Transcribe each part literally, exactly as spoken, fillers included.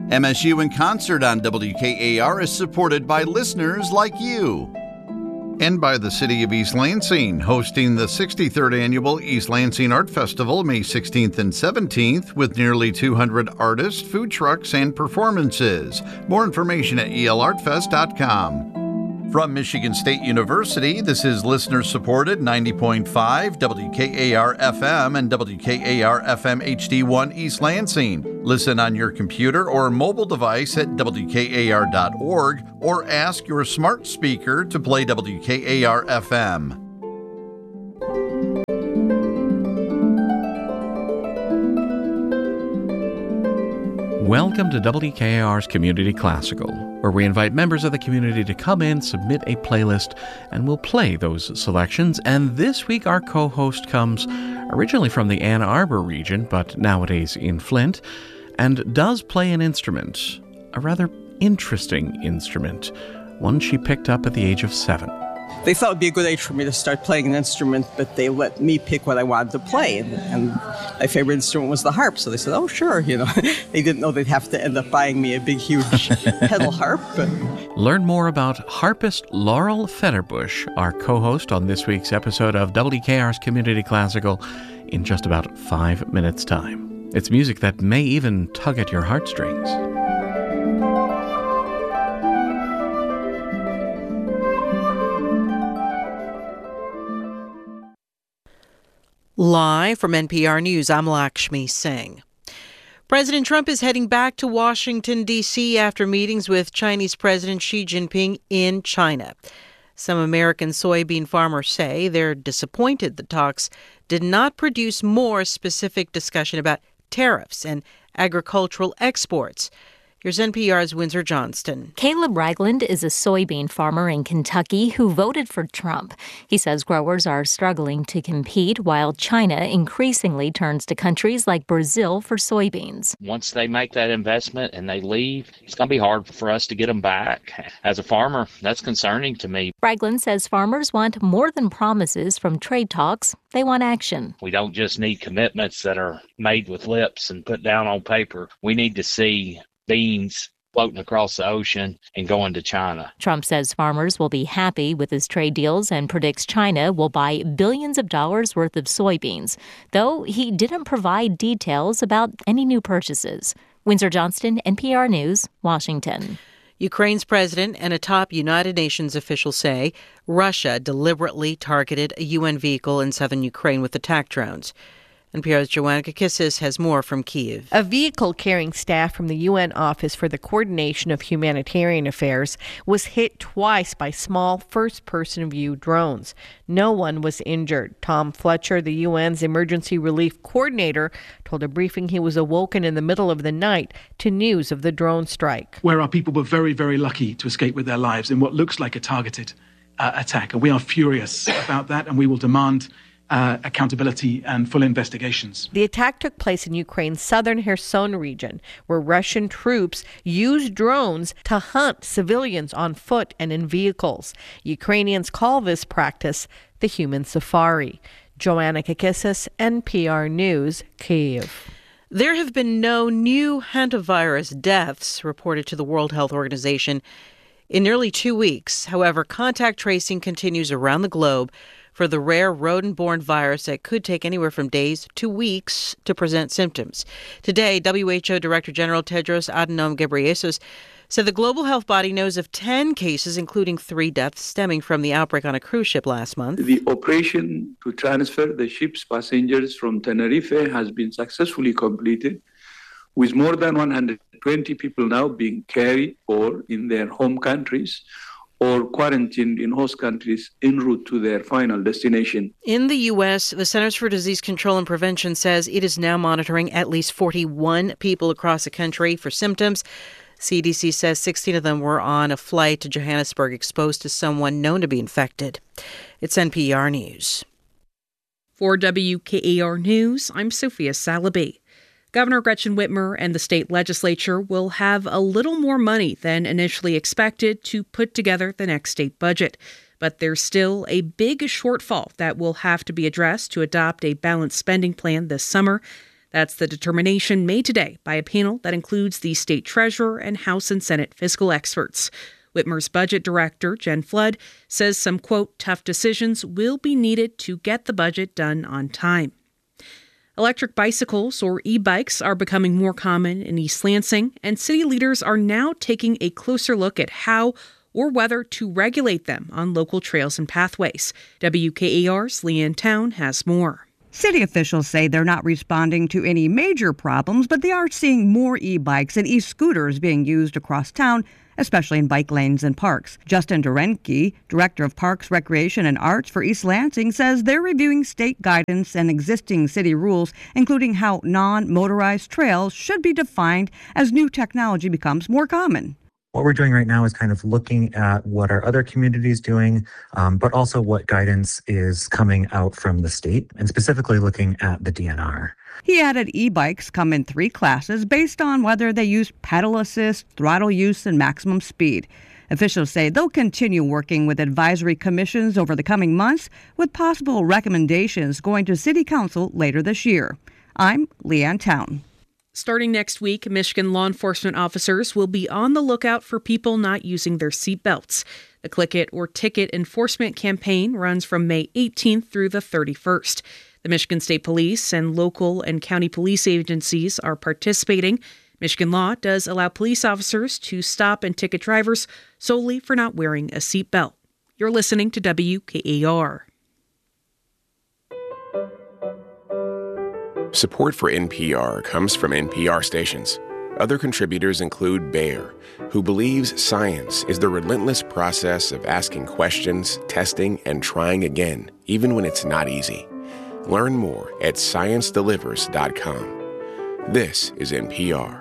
M S U in Concert on W K A R is supported by listeners like you. And by the City of East Lansing, hosting the sixty-third Annual East Lansing Art Festival May sixteenth and seventeenth with nearly two hundred artists, food trucks, and performances. More information at E L art fest dot com. From Michigan State University, this is listener-supported ninety point five W K A R F M and W K A R F M H D one East Lansing. Listen on your computer or mobile device at W K A R dot org or ask your smart speaker to play W K A R F M. Welcome to W K A R's Community Classical, where we invite members of the community to come in, submit a playlist, and we'll play those selections. And this week our co-host comes originally from the Ann Arbor region, but nowadays in Flint, and does play an instrument, a rather interesting instrument, one she picked up at the age of seven. They thought it would be a good age for me to start playing an instrument, but they let me pick what I wanted to play. And, and my favorite instrument was the harp. So they said, oh, sure. You know, they didn't know they'd have to end up buying me a big, huge pedal harp. But... Learn more about harpist Laurel Fetterbush, our co-host on this week's episode of W K A R's Community Classical, in just about five minutes' time. It's music that may even tug at your heartstrings. Live from N P R News, I'm Lakshmi Singh. President Trump is heading back to Washington, D C after meetings with Chinese President Xi Jinping in China. Some American soybean farmers say they're disappointed the talks did not produce more specific discussion about tariffs and agricultural exports. Here's N P R's Windsor Johnston. Caleb Ragland is a soybean farmer in Kentucky who voted for Trump. He says growers are struggling to compete while China increasingly turns to countries like Brazil for soybeans. Once they make that investment and they leave, it's going to be hard for us to get them back. As a farmer, that's concerning to me. Ragland says farmers want more than promises from trade talks. They want action. We don't just need commitments that are made with lips and put down on paper. We need to see beans floating across the ocean and going to China. Trump says farmers will be happy with his trade deals and predicts China will buy billions of dollars worth of soybeans, though he didn't provide details about any new purchases. Windsor Johnston, N P R News, Washington. Ukraine's president and a top United Nations official say Russia deliberately targeted a U N vehicle in southern Ukraine with attack drones. N P R's Joanna Kakissis has more from Kyiv. A vehicle carrying staff from the U N Office for the Coordination of Humanitarian Affairs was hit twice by small first-person view drones. No one was injured. Tom Fletcher, the U N's Emergency Relief Coordinator, told a briefing he was awoken in the middle of the night to news of the drone strike. Where our people were very, very lucky to escape with their lives in what looks like a targeted uh, attack. And we are furious about that, and we will demand Uh, accountability and full investigations. The attack took place in Ukraine's southern Kherson region, where Russian troops used drones to hunt civilians on foot and in vehicles. Ukrainians call this practice the human safari. Joanna Kakissis, N P R News, Kyiv. There have been no new hantavirus deaths reported to the World Health Organization in nearly two weeks. However, contact tracing continues around the globe for the rare rodent-borne virus that could take anywhere from days to weeks to present symptoms. Today, W H O Director General Tedros Adhanom Ghebreyesus said the global health body knows of ten cases, including three deaths stemming from the outbreak on a cruise ship last month. The operation to transfer the ship's passengers from Tenerife has been successfully completed, with more than one hundred twenty people now being cared for in their home countries or quarantined in host countries en route to their final destination. In the U S, the Centers for Disease Control and Prevention says it is now monitoring at least forty-one people across the country for symptoms. C D C says sixteen of them were on a flight to Johannesburg exposed to someone known to be infected. It's N P R News. For W K A R News, I'm Sophia Salaby. Governor Gretchen Whitmer and the state legislature will have a little more money than initially expected to put together the next state budget. But there's still a big shortfall that will have to be addressed to adopt a balanced spending plan this summer. That's the determination made today by a panel that includes the state treasurer and House and Senate fiscal experts. Whitmer's budget director, Jen Flood, says some, quote, tough decisions will be needed to get the budget done on time. Electric bicycles, or e-bikes, are becoming more common in East Lansing, and city leaders are now taking a closer look at how or whether to regulate them on local trails and pathways. W K A R's Leanne Town has more. City officials say they're not responding to any major problems, but they are seeing more e-bikes and e-scooters being used across town, especially in bike lanes and parks. Justin Durenke, Director of Parks, Recreation, and Arts for East Lansing, says they're reviewing state guidance and existing city rules, including how non-motorized trails should be defined as new technology becomes more common. What we're doing right now is kind of looking at what our other communities doing, um, but also what guidance is coming out from the state, and specifically looking at the D N R. He added e-bikes come in three classes based on whether they use pedal assist, throttle use, and maximum speed. Officials say they'll continue working with advisory commissions over the coming months, with possible recommendations going to City Council later this year. I'm Leanne Town. Starting next week, Michigan law enforcement officers will be on the lookout for people not using their seatbelts. The Click It or Ticket enforcement campaign runs from May eighteenth through the thirty-first. The Michigan State Police and local and county police agencies are participating. Michigan law does allow police officers to stop and ticket drivers solely for not wearing a seatbelt. You're listening to W K A R. Support for N P R comes from N P R stations. Other contributors include Bayer, who believes science is the relentless process of asking questions, testing, and trying again, even when it's not easy. Learn more at science delivers dot com. This is N P R.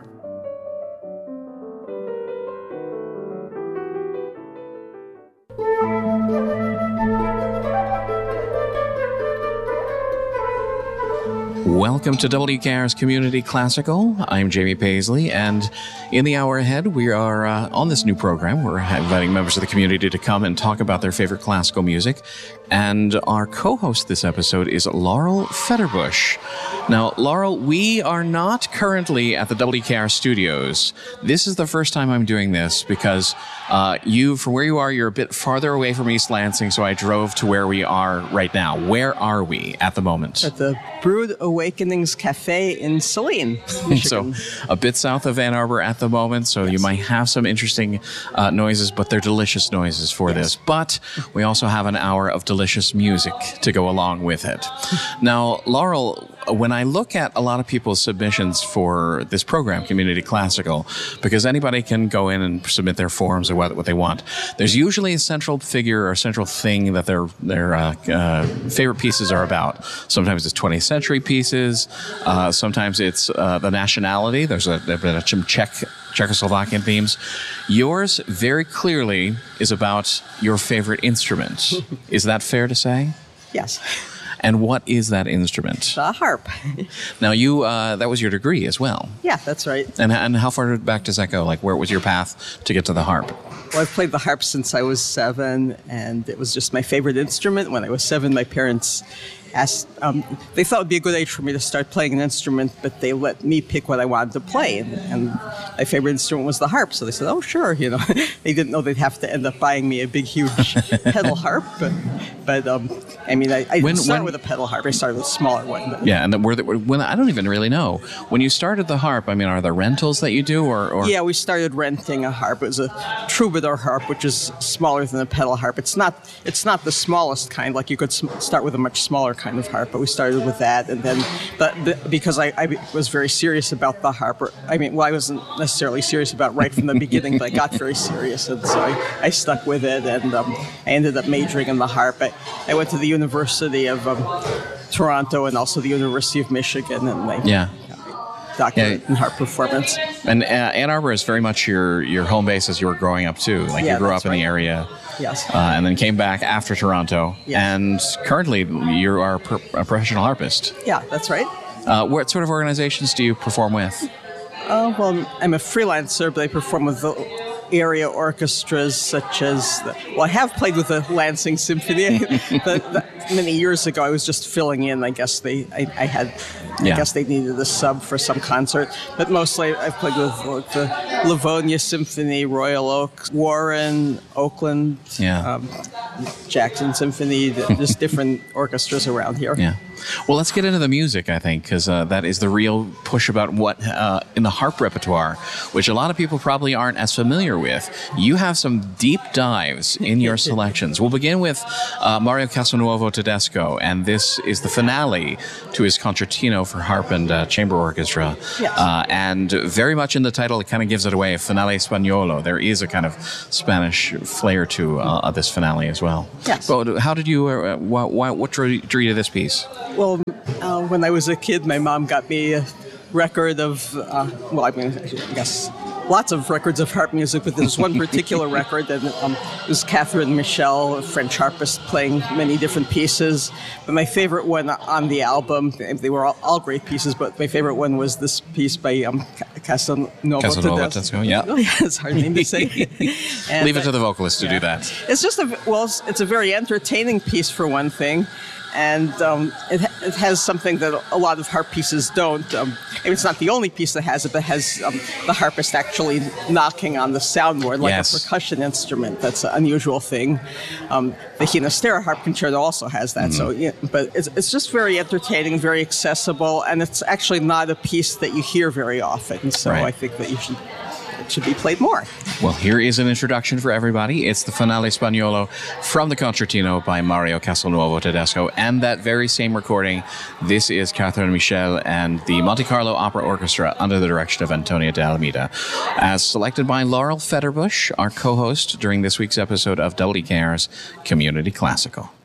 Welcome to W K R's Community Classical. I'm Jamie Paisley, and in the hour ahead, we are uh, on this new program. We're inviting members of the community to come and talk about their favorite classical music. And our co-host this episode is Laurel Fetterbush. Now, Laurel, we are not currently at the W K R studios. This is the first time I'm doing this because uh, you, from where you are, you're a bit farther away from East Lansing, so I drove to where we are right now. Where are we at the moment? At the Brood Awakenings Cafe in Saline, So a bit south of Ann Arbor at the moment, so yes. You might have some interesting uh, noises, but they're delicious noises for yes. this. But we also have an hour of delicious music to go along with it. Now, Laurel, when I look at a lot of people's submissions for this program, Community Classical, because anybody can go in and submit their forms or what, what they want, there's usually a central figure or a central thing that their their uh, uh, favorite pieces are about. Sometimes it's twentieth century pieces. Uh, sometimes it's uh, the nationality. There's a, there's been a Czech, Czechoslovakian themes. Yours very clearly is about your favorite instrument. Is that fair to say? Yes. And what is that instrument? The harp. Now, you, uh, that was your degree as well. Yeah, that's right. And and how far back does that go? Like, where was your path to get to the harp? Well, I've played the harp since I was seven, and it was just my favorite instrument. When I was seven, my parents asked, um, they thought it would be a good age for me to start playing an instrument, but they let me pick what I wanted to play. And, and my favorite instrument was the harp. So they said, oh, sure. You know, they didn't know they'd have to end up buying me a big, huge pedal harp. But, but um, I mean, I, I when, didn't start when, with a pedal harp. I started with a smaller one. But. Yeah, and the, were the, when I don't even really know. When you started the harp, I mean, are there rentals that you do? or, or? Yeah, we started renting a harp. It was a troubadour harp, which is smaller than a pedal harp. It's not, it's not the smallest kind. Like you could sm- start with a much smaller kind of harp, but we started with that. And then, but, but because I, I was very serious about the harp, or, I mean, well, I wasn't necessarily serious about right from the beginning, but I got very serious. And so I, I stuck with it, and um, I ended up majoring in the harp. I, I went to the University of um, Toronto and also the University of Michigan, and I yeah. doctorate yeah. in harp performance. And uh, Ann Arbor is very much your, your home base as you were growing up, too. Like, yeah, you grew up in right. the area. Yes. Uh, and then came back after Toronto. Yes. And currently, you are pro- a professional harpist. Yeah, that's right. Uh, what sort of organizations do you perform with? Uh, well, I'm a freelancer, but I perform with the area orchestras such as, the, well, I have played with the Lansing Symphony, but the, many years ago I was just filling in. I guess they, I, I had I guess they needed a sub for some concert. But mostly I've played with like, the Livonia Symphony, Royal Oak, Warren, Oakland, yeah. um, Jackson Symphony, just different orchestras around here. Yeah. Well, let's get into the music, I think, because uh, that is the real push about what uh, in the harp repertoire, which a lot of people probably aren't as familiar with. You have some deep dives in your selections. We'll begin with uh, Mario Castelnuovo Tedesco, and this is the finale to his concertino for harp and uh, chamber orchestra. Yes. Uh, and very much in the title, it kind of gives it away, Finale Spagnolo. There is a kind of Spanish flair to uh, this finale as well. Yes. But how did you, uh, what, what drew, drew you to this piece? Well, uh, when I was a kid, my mom got me a record of, uh, well, I mean, I guess lots of records of harp music, but there's one particular record that um, was Catherine Michel, a French harpist, playing many different pieces. But my favorite one on the album, they were all, all great pieces, but my favorite one was this piece by um, Castelnuovo Tedesco. Yeah. Oh, yeah, it's a hard name to say. And, Leave it to the vocalist to yeah. do that. It's just a, well, it's, it's a very entertaining piece for one thing. And um, it, it has something that a lot of harp pieces don't. Um, it's not the only piece that has it, but has um, the harpist actually knocking on the soundboard like yes. a percussion instrument. That's an unusual thing. Um, the Ginastera Harp Concerto also has that. Mm-hmm. So, yeah, but it's, it's just very entertaining, very accessible, and it's actually not a piece that you hear very often. So right. I think that you should. It should be played more. Well, here is an introduction for everybody. It's the Finale Spagnolo from the Concertino by Mario Castelnuovo Tedesco. And that very same recording, this is Catherine Michel and the Monte Carlo Opera Orchestra under the direction of Antonio de Almeida. As selected by Laurel Federbush, our co-host during this week's episode of W K R's Community Classical.